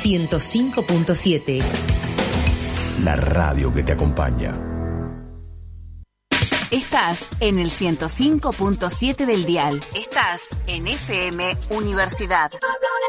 105.7. La radio que te acompaña. Estás en el 105.7 del dial. Estás en FM Universidad.